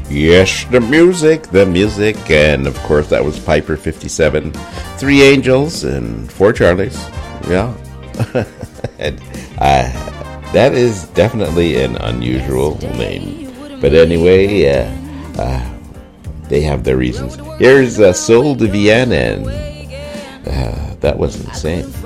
Yes, the music, and of course that was Piper 57, Three Angels and Four Charlies. Yeah, and that is definitely an unusual name. But anyway, they have their reasons. Here's Soul de Vienne, and that wasn't the same.